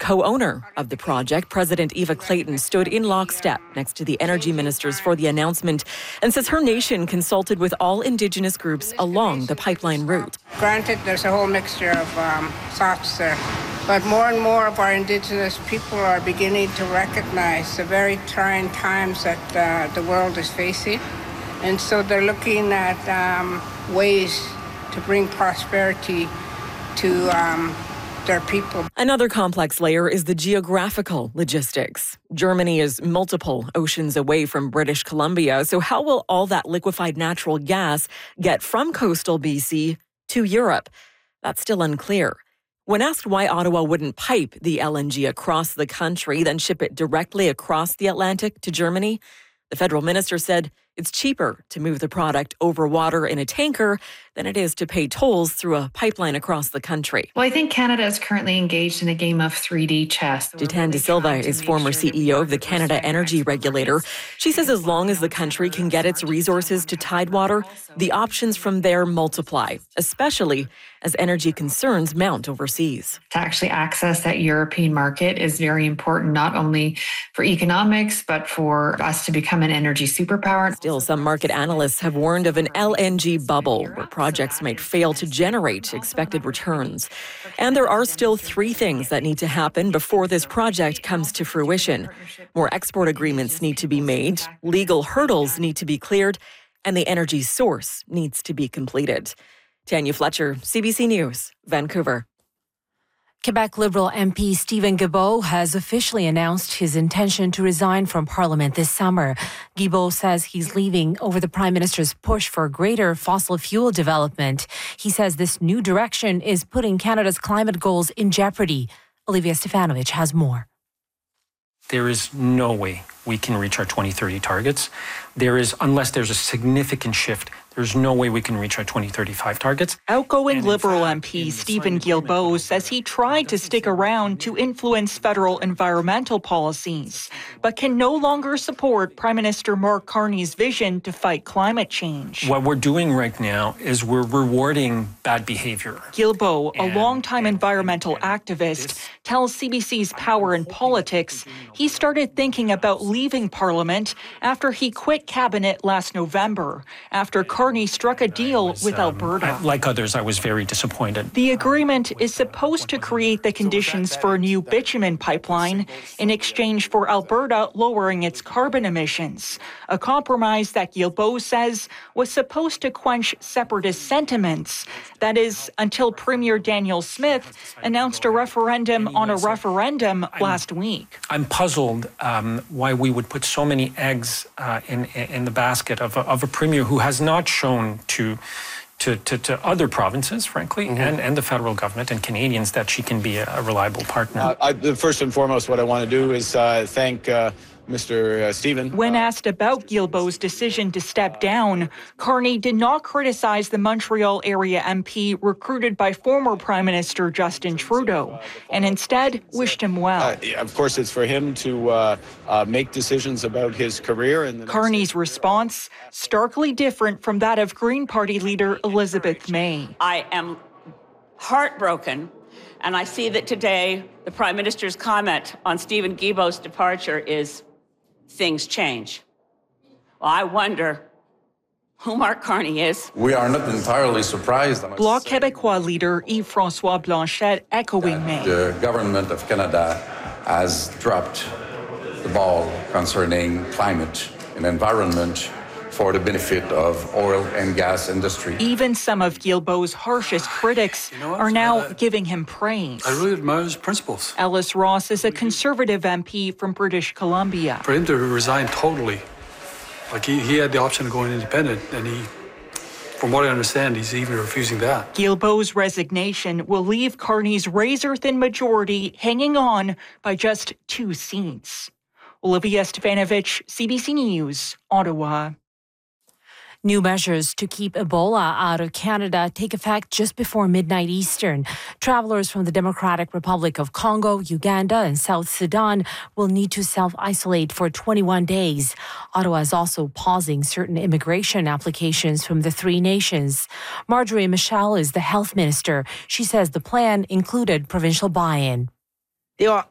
co-owner of the project, President Eva Clayton, stood in lockstep next to the energy ministers for the announcement and says her nation consulted with all Indigenous groups along the pipeline route. Granted, there's a whole mixture of thoughts there, but more and more of our Indigenous people are beginning to recognize the very trying times that the world is facing. And so they're looking at ways to bring prosperity to their people. Another complex layer is the geographical logistics. Germany is multiple oceans away from British Columbia, so how will all that liquefied natural gas get from coastal BC to Europe? That's still unclear. When asked why Ottawa wouldn't pipe the LNG across the country, then ship it directly across the Atlantic to Germany, the federal minister said it's cheaper to move the product over water in a tanker than it is to pay tolls through a pipeline across the country. Well, I think Canada is currently engaged in a game of 3D chess. Jitan De Silva is former CEO of the Canada Energy Regulator. She says as long as the country can get its resources to Tidewater, the options from there multiply, especially as energy concerns mount overseas. To actually access that European market is very important, not only for economics, but for us to become an energy superpower. Still, some market analysts have warned of an LNG bubble where projects might fail to generate expected returns. And there are still 3 things that need to happen before this project comes to fruition. More export agreements need to be made, legal hurdles need to be cleared, and the energy source needs to be completed. Tanya Fletcher, CBC News, Vancouver. Quebec Liberal MP Steven Guilbeault has officially announced his intention to resign from Parliament this summer. Guilbeault says he's leaving over the Prime Minister's push for greater fossil fuel development. He says this new direction is putting Canada's climate goals in jeopardy. Olivia Stefanovic has more. There is no way we can reach our 2030 targets. Unless there's a significant shift, there's no way we can reach our 2035 targets. Outgoing Liberal MP Steven Guilbeault says he tried to stick around to influence federal environmental policies, but can no longer support Prime Minister Mark Carney's vision to fight climate change. What we're doing right now is we're rewarding bad behavior. Guilbeault, a longtime environmental activist, tells CBC's Power and Politics he started thinking about leaving Parliament after he quit cabinet last November, after Carney struck a deal with Alberta. Like others, I was very disappointed. The agreement is supposed to create the conditions for a new bitumen pipeline in exchange for Alberta lowering its carbon emissions, a compromise that Guilbeault says was supposed to quench separatist sentiments. That is, until Premier Daniel Smith announced a referendum on a referendum last week. I'm puzzled why we would put so many eggs in the basket of a premier who has not shown to other provinces, frankly, and the federal government and Canadians that she can be a reliable partner. First and foremost, what I want to do is thank Mr. Steven. When asked about Guilbeault's decision to step down, Carney did not criticize the Montreal area MP recruited by former Prime Minister Justin Trudeau, and instead wished him well. Of course, it's for him to make decisions about his career. Carney's response, starkly different from that of Green Party leader Elizabeth May. I am heartbroken, and I see that today the Prime Minister's comment on Steven Guilbeault's departure is things change. Well, I wonder who Mark Carney is. We are not entirely surprised. Bloc Québécois leader Yves-François Blanchet echoing May. The government of Canada has dropped the ball concerning climate and environment for the benefit of oil and gas industry. Even some of Guilbeault's harshest critics are now giving him praise. I really admire his principles. Ellis Ross is a Conservative MP from British Columbia. For him to resign totally, like he had the option of going independent, and from what I understand, he's even refusing that. Guilbeault's resignation will leave Carney's razor-thin majority hanging on by just 2 seats. Olivia Stefanovic, CBC News, Ottawa. New measures to keep Ebola out of Canada take effect just before midnight Eastern. Travelers from the Democratic Republic of Congo, Uganda, and South Sudan will need to self-isolate for 21 days. Ottawa is also pausing certain immigration applications from the 3 nations. Marjorie Michel is the health minister. She says the plan included provincial buy-in. There are